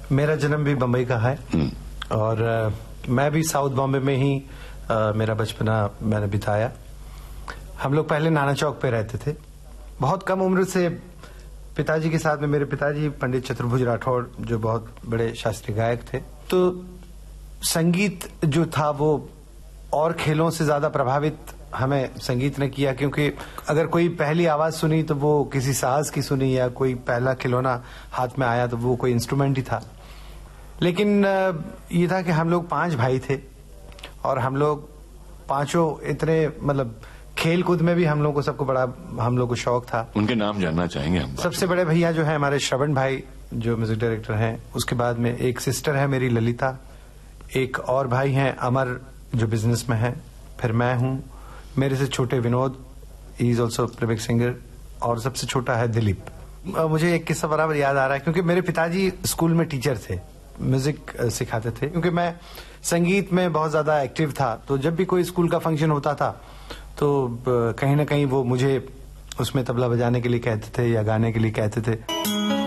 मेरा जन्म भी बम्बई का है और मैं भी साउथ बॉम्बे में ही मेरा बचपना मैंने बिताया। हम लोग पहले नाना चौक पे रहते थे। बहुत कम उम्र से पिताजी के साथ में, मेरे पिताजी पंडित चतुर्भुज राठौर जो बहुत बड़े शास्त्रीय गायक थे, तो संगीत जो था वो और खेलों से ज्यादा प्रभावित हमें संगीत ने किया, क्योंकि अगर कोई पहली आवाज सुनी तो वो किसी साज की सुनी, या कोई पहला खिलौना हाथ में आया तो वो कोई इंस्ट्रूमेंट ही था। लेकिन ये था कि हम लोग 5 भाई थे और हम लोग पांचों इतने, मतलब खेल कूद में भी हम लोग को सबको बड़ा हम लोग को शौक था। उनके नाम जानना चाहेंगे हम। सबसे बड़े भैया जो है हमारे श्रवण भाई, जो म्यूजिक डायरेक्टर हैं। उसके बाद में एक सिस्टर है मेरी ललिता, एक और भाई हैं अमर जो बिजनेस में है, फिर मैं हूँ, मेरे से छोटे Vinod, he is also playback singer, और सबसे छोटा है दिलीप। मुझे एक किस्सा बराबर याद आ रहा है, क्योंकि मेरे पिताजी स्कूल में टीचर थे, म्यूजिक सिखाते थे। क्योंकि मैं संगीत में बहुत ज्यादा एक्टिव था, तो जब भी कोई स्कूल का फंक्शन होता था तो कहीं ना कहीं वो मुझे उसमें तबला बजाने के लिए कहते थे या गाने के लिए कहते थे।